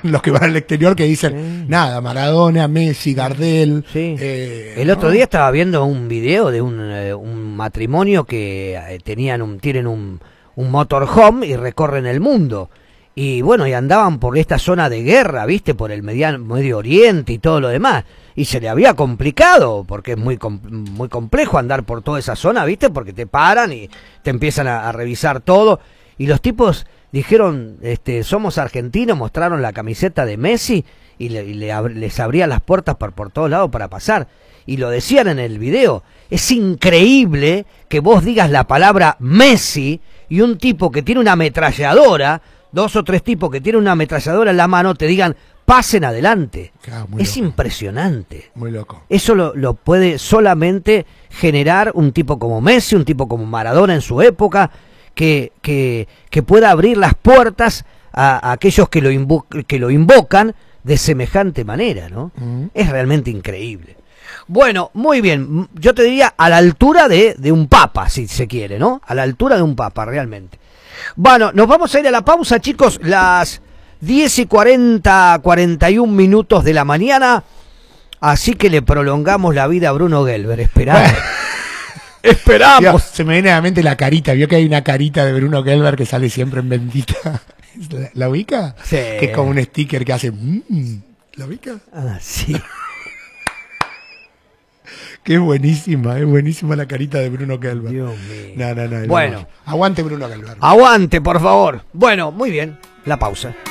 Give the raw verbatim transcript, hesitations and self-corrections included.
los que van al exterior que dicen, sí. nada, Maradona, Messi, Gardel. Sí. Eh, el otro ¿no? día estaba viendo un video de un, eh, un matrimonio que eh, tenían un, tienen un, un motorhome y recorren el mundo. Y bueno, y andaban por esta zona de guerra, ¿viste? Por el Medio, Medio Oriente y todo lo demás. Y se le había complicado, porque es muy muy complejo andar por toda esa zona, ¿viste? Porque te paran y te empiezan a, a revisar todo. Y los tipos dijeron, este, somos argentinos, mostraron la camiseta de Messi y, le, y le ab les abrían las puertas por, por todos lados para pasar. Y lo decían en el video. Es increíble que vos digas la palabra Messi y un tipo que tiene una ametralladora, dos o tres tipos que tienen una ametralladora en la mano, te digan, pasen adelante. Claro, muy es loco. impresionante. Muy loco. Eso lo, lo puede solamente generar un tipo como Messi, un tipo como Maradona en su época, que, que, que pueda abrir las puertas a, a aquellos que lo, invo que lo invocan de semejante manera, ¿no? Uh-huh. Es realmente increíble. Bueno, muy bien. Yo te diría a la altura de, de un papa, si se quiere, ¿no? A la altura de un papa, realmente. Bueno, nos vamos a ir a la pausa, chicos, las diez y cuarenta, cuarenta y un minutos de la mañana, así que le prolongamos la vida a Bruno Gelber, esperamos. Esperamos. Dios, se me viene a la mente la carita, vio que hay una carita de Bruno Gelber que sale siempre en Bendita. ¿La, la ubica? Sí. Que es como un sticker que hace... Mmm, ¿la ubica? Ah, sí. Que es buenísima, es buenísima la carita de Bruno Gelber. Dios mío. No, no, no. Bueno. No. Aguante Bruno Gelber. Aguante, por favor. Bueno, muy bien. La pausa.